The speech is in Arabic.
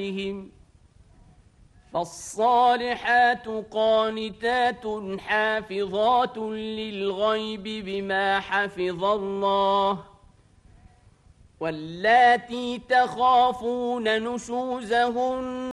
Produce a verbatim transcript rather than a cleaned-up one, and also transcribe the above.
فالصالحات قانتات حافظات للغيب بما حفظ الله واللاتي تخافون نشوزهن